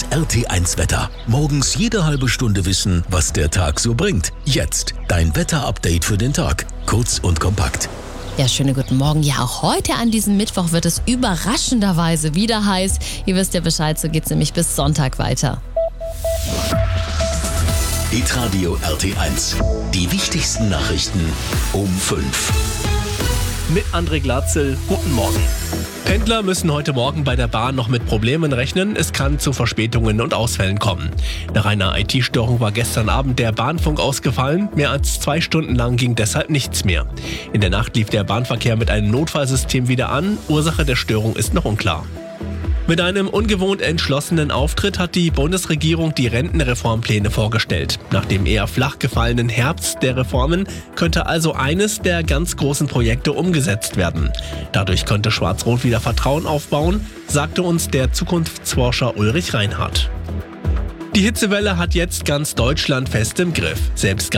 RT1 Wetter. Morgens jede halbe Stunde wissen, was der Tag so bringt. Jetzt dein Wetterupdate für den Tag. Kurz und kompakt. Ja, schönen guten Morgen. Ja, auch heute an diesem Mittwoch wird es überraschenderweise wieder heiß. Ihr wisst ja Bescheid, so geht's nämlich bis Sonntag weiter. Hitradio RT1. Die wichtigsten Nachrichten um 5. Mit André Glatzel, guten Morgen. Pendler müssen heute Morgen bei der Bahn noch mit Problemen rechnen. Es kann zu Verspätungen und Ausfällen kommen. Nach einer IT-Störung war gestern Abend der Bahnfunk ausgefallen. Mehr als 2 Stunden lang ging deshalb nichts mehr. In der Nacht lief der Bahnverkehr mit einem Notfallsystem wieder an. Ursache der Störung ist noch unklar. Mit einem ungewohnt entschlossenen Auftritt hat die Bundesregierung die Rentenreformpläne vorgestellt. Nach dem eher flach gefallenen Herbst der Reformen könnte also eines der ganz großen Projekte umgesetzt werden. Dadurch könnte Schwarz-Rot wieder Vertrauen aufbauen, sagte uns der Zukunftsforscher Ulrich Reinhardt. Die Hitzewelle hat jetzt ganz Deutschland fest im Griff. Selbst